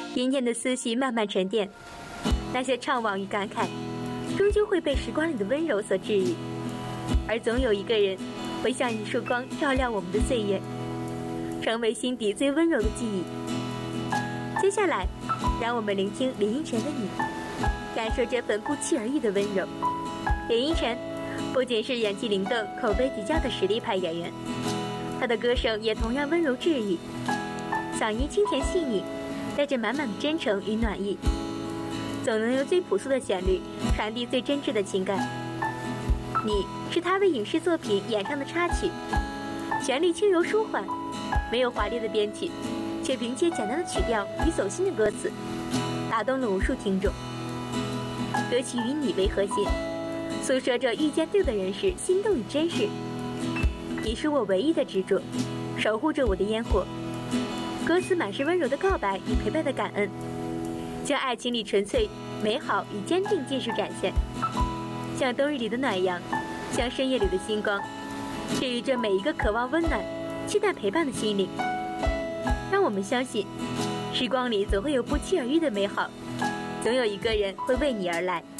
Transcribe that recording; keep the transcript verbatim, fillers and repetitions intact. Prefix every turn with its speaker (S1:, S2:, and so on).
S1: 阴天的思绪慢慢沉淀，那些怅惘与感慨，终究会被时光里的温柔所治愈。而总有一个人，会像一束光照亮我们的岁月，成为心底最温柔的记忆。接下来，让我们聆听林依晨的《你》，感受这份不期而遇的温柔。林依晨不仅是演技灵动、口碑极佳的实力派演员，她的歌声也同样温柔治愈，嗓音清甜细腻，带着满满的真诚与暖意，总能用最朴素的旋律传递最真挚的情感。你是她为影视作品演唱的插曲，旋律轻柔舒缓，没有华丽的编曲，却凭借简单的曲调与走心的歌词，打动了无数听众。歌曲以你为核心，诉说着遇见对的人时心动与真实。你是我唯一的执着，守护着我的烟火。歌词满是温柔的告白与陪伴的感恩，将爱情里纯粹、美好与坚定尽数展现，像冬日里的暖阳，像深夜里的星光，治愈着每一个渴望温暖、期待陪伴的心灵。让我们相信，时光里总会有不期而遇的美好，总有一个人会为你而来。